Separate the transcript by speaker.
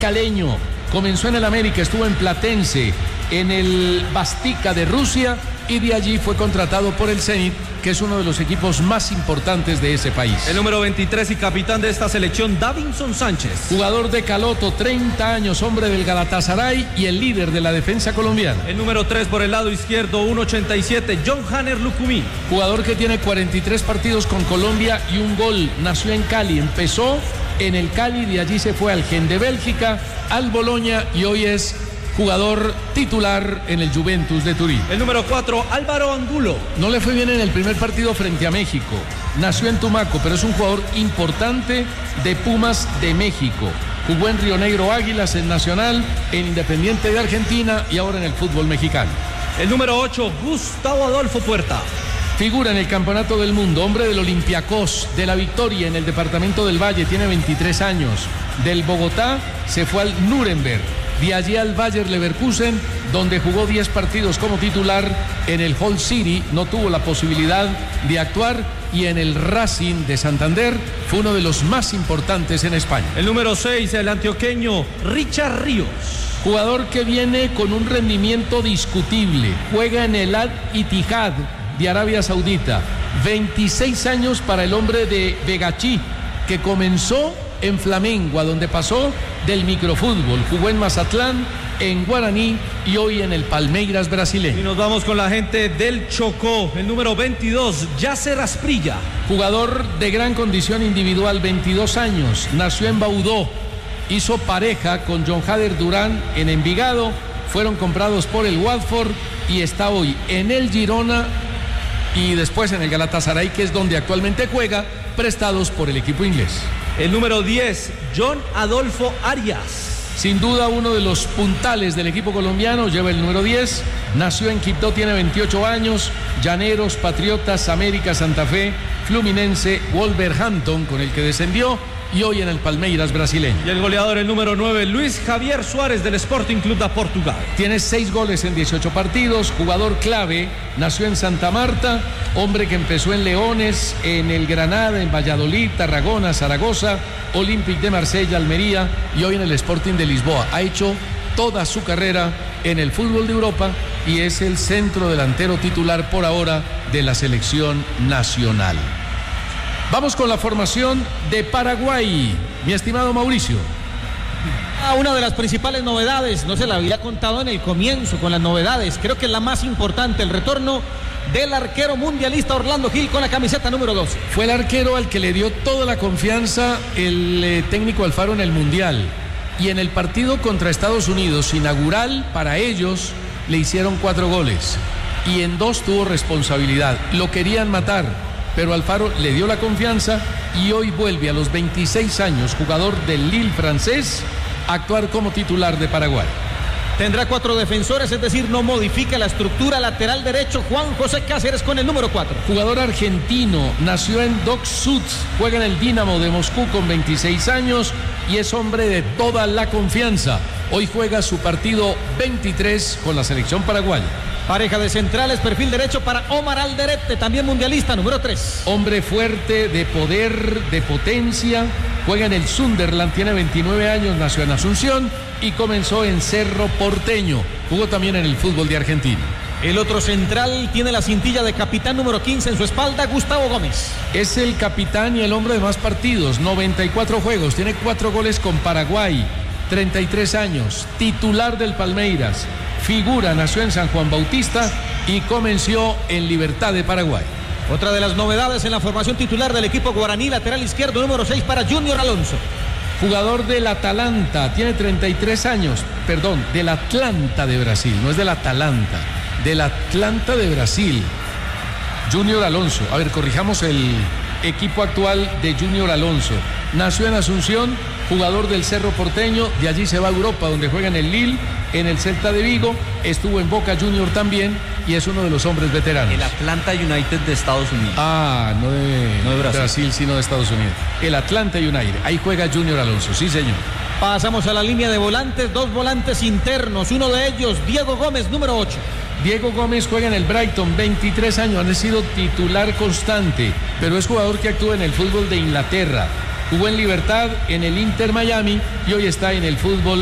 Speaker 1: Caleño. Comenzó en el América, estuvo en Platense, en el Bastica de Rusia y de allí fue contratado por el Zenit, que es uno de los equipos más importantes de ese país.
Speaker 2: El número 23 y capitán de esta selección, Davinson Sánchez.
Speaker 1: Jugador de Caloto, 30 años, hombre del Galatasaray y el líder de la defensa colombiana.
Speaker 2: El número 3 por el lado izquierdo, 1.87, John Hanner Lucumí.
Speaker 1: Jugador que tiene 43 partidos con Colombia y un gol. Nació en Cali, empezó en el Cali, de allí se fue al Gen de Bélgica, al Boloña y hoy es jugador titular en el Juventus de Turín.
Speaker 2: El número 4, Álvaro Angulo.
Speaker 1: No le fue bien en el primer partido frente a México. Nació en Tumaco, pero es un jugador importante de Pumas de México. Jugó en Río Negro Águilas, en Nacional, en Independiente de Argentina y ahora en el fútbol mexicano.
Speaker 2: El número 8, Gustavo Adolfo Puerta.
Speaker 1: Figura en el Campeonato del Mundo, hombre del Olympiacos, de la Victoria en el departamento del Valle, tiene 23 años. Del Bogotá se fue al Nuremberg, de allí al Bayer Leverkusen, donde jugó 10 partidos como titular. En el Hull City no tuvo la posibilidad de actuar y en el Racing de Santander fue uno de los más importantes en España.
Speaker 2: El número 6, el antioqueño Richard Ríos.
Speaker 1: Jugador que viene con un rendimiento discutible, juega en el Al-Ittihad de Arabia Saudita, 26 años para el hombre de Begachí, que comenzó en Flamengo, a donde pasó del microfútbol, jugó en Mazatlán, en Guaraní y hoy en el Palmeiras brasileño.
Speaker 2: Y nos vamos con la gente del Chocó, el número 22, Yasser Asprilla.
Speaker 1: Jugador de gran condición individual, 22 años, nació en Baudó, hizo pareja con John Hader Durán en Envigado, fueron comprados por el Watford y está hoy en el Girona y después en el Galatasaray, que es donde actualmente juega, prestados por el equipo inglés.
Speaker 2: El número 10, John Adolfo Arias.
Speaker 1: Sin duda uno de los puntales del equipo colombiano, lleva el número 10, nació en Quibdó, tiene 28 años, Llaneros, Patriotas, América, Santa Fe, Fluminense, Wolverhampton, con el que descendió, y hoy en el Palmeiras brasileño.
Speaker 2: Y el goleador, el número 9, Luis Javier Suárez del Sporting Club de Portugal.
Speaker 1: Tiene 6 goles en 18 partidos, jugador clave, nació en Santa Marta, hombre que empezó en Leones, en el Granada, en Valladolid, Tarragona, Zaragoza, Olympique de Marsella, Almería y hoy en el Sporting de Lisboa. Ha hecho toda su carrera en el fútbol de Europa y es el centro delantero titular por ahora de la selección nacional. Vamos con la formación de Paraguay, mi estimado Mauricio.
Speaker 3: Una de las principales novedades, no se la había contado en el comienzo con las novedades, creo que es la más importante, el retorno del arquero mundialista Orlando Gil con la camiseta número 12.
Speaker 1: Fue el arquero al que le dio toda la confianza el técnico Alfaro en el Mundial. Y en el partido contra Estados Unidos, inaugural para ellos, le hicieron 4 goles. Y en 2 tuvo responsabilidad. Lo querían matar, pero Alfaro le dio la confianza y hoy vuelve a los 26 años, jugador del Lille francés, a actuar como titular de Paraguay.
Speaker 3: Tendrá 4 defensores, es decir, no modifica la estructura. Lateral derecho, Juan José Cáceres con el número 4.
Speaker 1: Jugador argentino, nació en Dock Sud, juega en el Dinamo de Moscú con 26 años y es hombre de toda la confianza. Hoy juega su partido 23 con la selección paraguaya.
Speaker 3: Pareja de centrales, perfil derecho para Omar Alderete, también mundialista, número 3.
Speaker 1: Hombre fuerte, de poder, de potencia, juega en el Sunderland, tiene 29 años, nació en Asunción y comenzó en Cerro Porteño. Jugó también en el fútbol de Argentina.
Speaker 3: El otro central tiene la cintilla de capitán número 15 en su espalda, Gustavo Gómez.
Speaker 1: Es el capitán y el hombre de más partidos, 94 juegos, tiene 4 goles con Paraguay, 33 años, titular del Palmeiras. Figura, nació en San Juan Bautista y comenzó en Libertad de Paraguay.
Speaker 3: Otra de las novedades en la formación titular del equipo guaraní, lateral izquierdo número 6 para Junior Alonso.
Speaker 1: Jugador del Atalanta, tiene 33 años, perdón, del Atlanta de Brasil, no es del Atalanta, del Atlanta de Brasil. Junior Alonso, a ver, corrijamos el equipo actual de Junior Alonso. Nació en Asunción, jugador del Cerro Porteño, de allí se va a Europa, donde juega en el Lille, en el Celta de Vigo, estuvo en Boca Junior también y es uno de los hombres veteranos.
Speaker 2: El Atlanta United de Estados Unidos.
Speaker 1: No de Brasil, sino de Estados Unidos. El Atlanta United, ahí juega Junior Alonso, sí señor.
Speaker 3: Pasamos a la línea de volantes, 2 volantes internos, uno de ellos, Diego Gómez, número 8.
Speaker 1: Diego Gómez juega en el Brighton, 23 años, ha sido titular constante, pero es jugador que actúa en el fútbol de Inglaterra. Jugó en Libertad, en el Inter Miami y hoy está en el fútbol